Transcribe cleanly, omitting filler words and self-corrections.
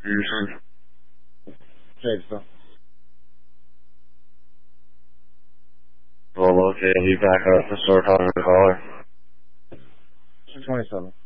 Mm-hmm. Save stuff. Well, okay, I'll be back up to start talking to the caller. 227.